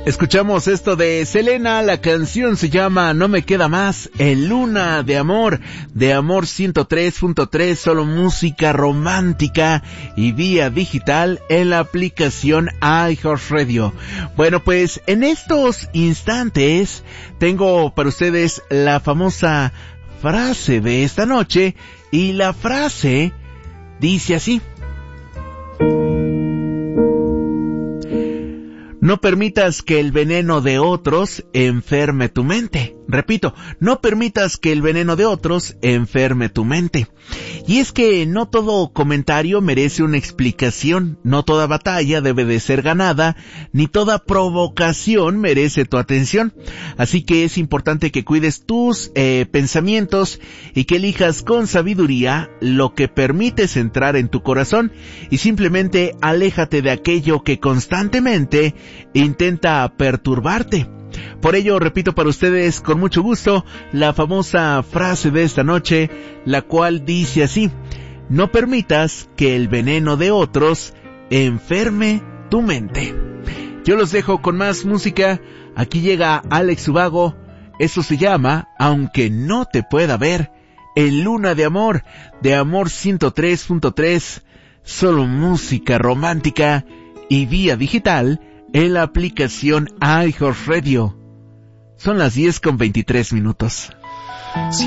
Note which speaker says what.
Speaker 1: Escuchamos esto de Selena, la canción se llama No me queda más, en Luna de Amor 103.3, solo música romántica y vía digital en la aplicación iHeartRadio. Bueno, pues en estos instantes tengo para ustedes la famosa frase de esta noche, y la frase dice así: no permitas que el veneno de otros enferme tu mente. Repito, no permitas que el veneno de otros enferme tu mente. Y es que no todo comentario merece una explicación, no toda batalla debe de ser ganada, ni toda provocación merece tu atención. Así que es importante que cuides tus pensamientos y que elijas con sabiduría lo que permites entrar en tu corazón, y simplemente aléjate de aquello que constantemente intenta perturbarte. Por ello, repito para ustedes con mucho gusto la famosa frase de esta noche, la cual dice así: no permitas que el veneno de otros enferme tu mente. Yo los dejo con más música. Aquí llega Alex Ubago. Eso se llama Aunque no te pueda ver, en Luna de Amor 103.3, solo música romántica y vía digital en la aplicación iHeartRadio. Son las 10:23.